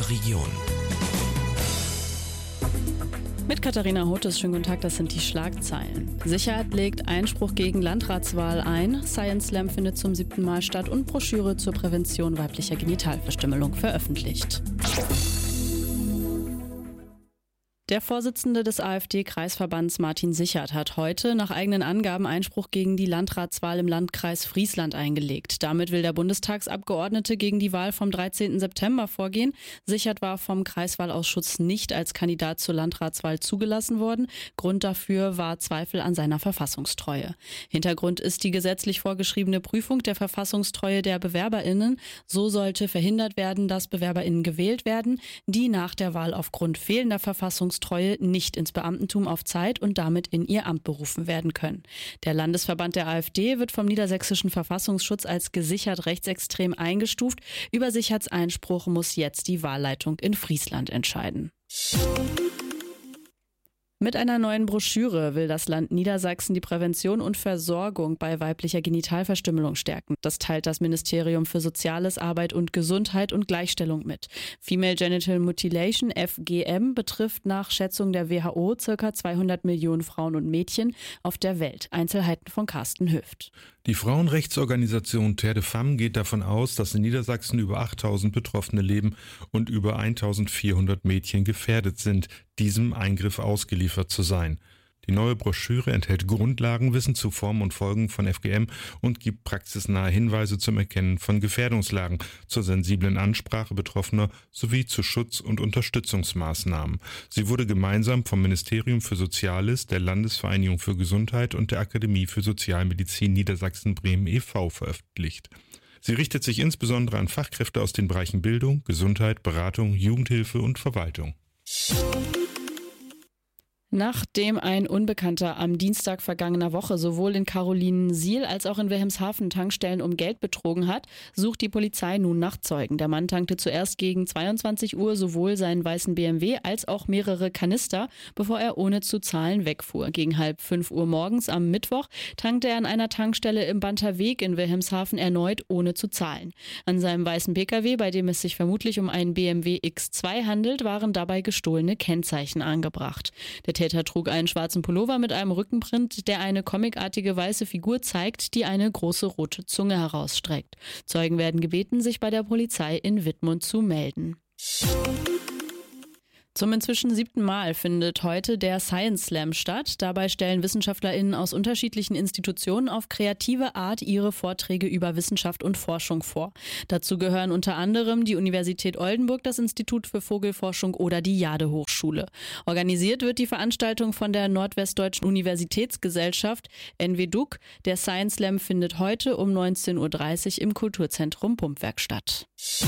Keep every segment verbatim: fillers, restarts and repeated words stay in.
der Region. Mit Katharina Hotes, schönen guten Tag, das sind die Schlagzeilen. Sicherheit legt Einspruch gegen Landratswahl ein, Science Slam findet zum siebten Mal statt und Broschüre zur Prävention weiblicher Genitalverstümmelung veröffentlicht. Der Vorsitzende des AfD-Kreisverbands Martin Sichert hat heute nach eigenen Angaben Einspruch gegen die Landratswahl im Landkreis Friesland eingelegt. Damit will der Bundestagsabgeordnete gegen die Wahl vom dreizehnten September vorgehen. Sichert war vom Kreiswahlausschuss nicht als Kandidat zur Landratswahl zugelassen worden. Grund dafür war Zweifel an seiner Verfassungstreue. Hintergrund ist die gesetzlich vorgeschriebene Prüfung der Verfassungstreue der BewerberInnen. So sollte verhindert werden, dass BewerberInnen gewählt werden, die nach der Wahl aufgrund fehlender Verfassungstreue nicht ins Beamtentum auf Zeit und damit in ihr Amt berufen werden können. Der Landesverband der AfD wird vom niedersächsischen Verfassungsschutz als gesichert rechtsextrem eingestuft. Über Sicherts Einspruch muss jetzt die Wahlleitung in Friesland entscheiden. Mit einer neuen Broschüre will das Land Niedersachsen die Prävention und Versorgung bei weiblicher Genitalverstümmelung stärken. Das teilt das Ministerium für Soziales, Arbeit und Gesundheit und Gleichstellung mit. Female Genital Mutilation, F G M, betrifft nach Schätzung der W H O ca. zweihundert Millionen Frauen und Mädchen auf der Welt. Einzelheiten von Carsten Hüft. Die Frauenrechtsorganisation Terre de Femme geht davon aus, dass in Niedersachsen über achttausend Betroffene leben und über eintausendvierhundert Mädchen gefährdet sind, diesem Eingriff ausgeliefert zu sein. Die neue Broschüre enthält Grundlagenwissen zu Formen und Folgen von F G M und gibt praxisnahe Hinweise zum Erkennen von Gefährdungslagen, zur sensiblen Ansprache Betroffener sowie zu Schutz- und Unterstützungsmaßnahmen. Sie wurde gemeinsam vom Ministerium für Soziales, der Landesvereinigung für Gesundheit und der Akademie für Sozialmedizin Niedersachsen-Bremen e V veröffentlicht. Sie richtet sich insbesondere an Fachkräfte aus den Bereichen Bildung, Gesundheit, Beratung, Jugendhilfe und Verwaltung. Nachdem ein Unbekannter am Dienstag vergangener Woche sowohl in Carolinensiel als auch in Wilhelmshaven Tankstellen um Geld betrogen hat, sucht die Polizei nun nach Zeugen. Der Mann tankte zuerst gegen zweiundzwanzig Uhr sowohl seinen weißen B M W als auch mehrere Kanister, bevor er ohne zu zahlen wegfuhr. Gegen halb fünf Uhr morgens am Mittwoch tankte er an einer Tankstelle im Banterweg in Wilhelmshaven erneut ohne zu zahlen. An seinem weißen Pkw, bei dem es sich vermutlich um einen B M W X zwei handelt, waren dabei gestohlene Kennzeichen angebracht. Der Täter trug einen schwarzen Pullover mit einem Rückenprint, der eine comicartige weiße Figur zeigt, die eine große rote Zunge herausstreckt. Zeugen werden gebeten, sich bei der Polizei in Wittmund zu melden. Zum inzwischen siebten Mal findet heute der Science Slam statt. Dabei stellen WissenschaftlerInnen aus unterschiedlichen Institutionen auf kreative Art ihre Vorträge über Wissenschaft und Forschung vor. Dazu gehören unter anderem die Universität Oldenburg, das Institut für Vogelforschung oder die Jade-Hochschule. Organisiert wird die Veranstaltung von der Nordwestdeutschen Universitätsgesellschaft N W D U G. Der Science Slam findet heute um neunzehn Uhr dreißig im Kulturzentrum Pumpwerk statt.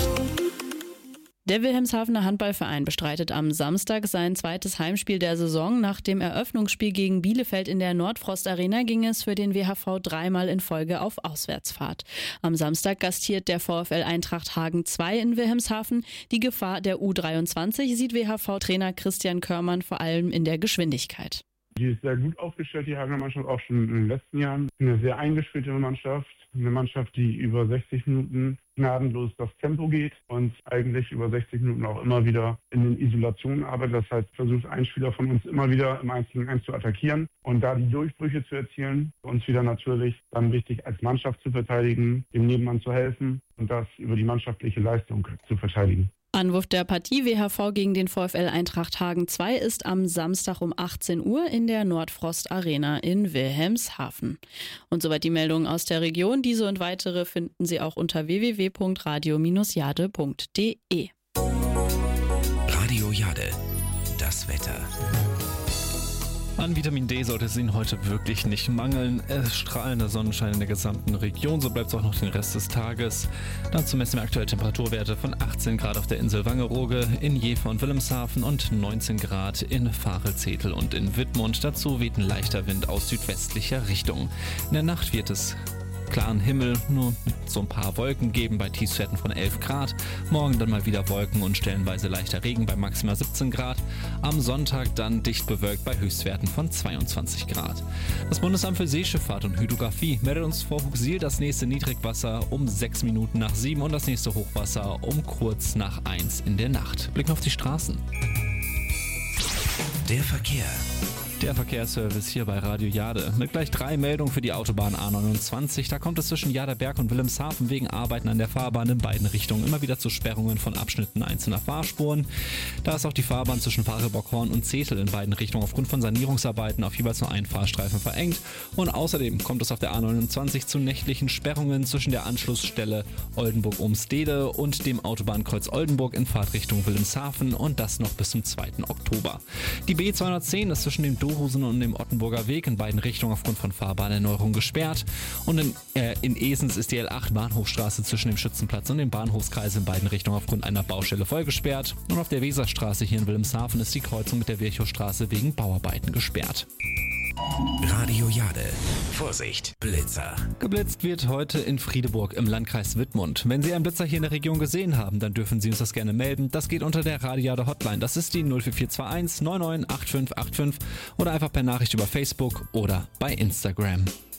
Der Wilhelmshavener Handballverein bestreitet am Samstag sein zweites Heimspiel der Saison. Nach dem Eröffnungsspiel gegen Bielefeld in der Nordfrost Arena ging es für den W H V dreimal in Folge auf Auswärtsfahrt. Am Samstag gastiert der VfL Eintracht Hagen zwei in Wilhelmshaven. Die Gefahr der U dreiundzwanzig sieht W H V-Trainer Christian Körmann vor allem in der Geschwindigkeit. Die ist sehr gut aufgestellt, die Hagener Mannschaft, auch schon in den letzten Jahren. Eine sehr eingespielte Mannschaft, eine Mannschaft, die über sechzig Minuten gnadenlos das Tempo geht und eigentlich über sechzig Minuten auch immer wieder in den Isolationen arbeitet. Das heißt, versucht ein Spieler von uns immer wieder im eins gegen eins zu attackieren und da die Durchbrüche zu erzielen. Uns wieder natürlich dann wichtig, als Mannschaft zu verteidigen, dem Nebenmann zu helfen und das über die mannschaftliche Leistung zu verteidigen. Anwurf der Partie W H V gegen den VfL Eintracht Hagen zwei ist am Samstag um achtzehn Uhr in der Nordfrost Arena in Wilhelmshaven. Und soweit die Meldungen aus der Region. Diese und weitere finden Sie auch unter w w w punkt radio Bindestrich jade punkt de. Radio Jade, das Wetter. An Vitamin D sollte es Ihnen heute wirklich nicht mangeln. Es strahlender Sonnenschein in der gesamten Region, so bleibt es auch noch den Rest des Tages. Dazu messen wir aktuell Temperaturwerte von achtzehn Grad auf der Insel Wangerooge, in Jever und Wilhelmshaven und neunzehn Grad in Varel-Zetel und in Wittmund. Dazu weht ein leichter Wind aus südwestlicher Richtung. In der Nacht wird es klaren Himmel, nur mit so ein paar Wolken geben bei Tiefstwerten von elf Grad. Morgen dann mal wieder Wolken und stellenweise leichter Regen bei maximal siebzehn Grad. Am Sonntag dann dicht bewölkt bei Höchstwerten von zweiundzwanzig Grad. Das Bundesamt für Seeschifffahrt und Hydrographie meldet uns vor Bugsil das nächste Niedrigwasser um sechs Minuten nach sieben und das nächste Hochwasser um kurz nach eins in der Nacht. Blicken auf die Straßen. Der Verkehr. Der Verkehrsservice hier bei Radio Jade. Mit gleich drei Meldungen für die Autobahn A neunundzwanzig. Da kommt es zwischen Jaderberg und Wilhelmshaven wegen Arbeiten an der Fahrbahn in beiden Richtungen immer wieder zu Sperrungen von Abschnitten einzelner Fahrspuren. Da ist auch die Fahrbahn zwischen Varilbockhorn und Zetel in beiden Richtungen aufgrund von Sanierungsarbeiten auf jeweils nur einen Fahrstreifen verengt. Und außerdem kommt es auf der A neunundzwanzig zu nächtlichen Sperrungen zwischen der Anschlussstelle Oldenburg-Umstede und dem Autobahnkreuz Oldenburg in Fahrtrichtung Wilhelmshaven und das noch bis zum zweiten Oktober. Die B zweihundertzehn ist zwischen dem Dohusen und dem Ottenburger Weg in beiden Richtungen aufgrund von Fahrbahnerneuerung gesperrt. Und in, äh, in Esens ist die L acht Bahnhofstraße zwischen dem Schützenplatz und dem Bahnhofskreis in beiden Richtungen aufgrund einer Baustelle voll gesperrt. Und auf der Weserstraße hier in Wilhelmshaven ist die Kreuzung mit der Virchowstraße wegen Bauarbeiten gesperrt. Radio Jade. Vorsicht, Blitzer. Geblitzt wird heute in Friedeburg im Landkreis Wittmund. Wenn Sie einen Blitzer hier in der Region gesehen haben, dann dürfen Sie uns das gerne melden. Das geht unter der Radio Jade Hotline. Das ist die null vier vier zwei eins neun neun acht fünf acht fünf oder einfach per Nachricht über Facebook oder bei Instagram.